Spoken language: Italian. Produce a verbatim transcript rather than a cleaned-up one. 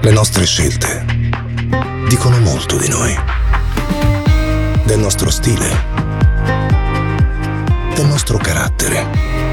Le nostre scelte dicono molto di noi, del nostro stile, del nostro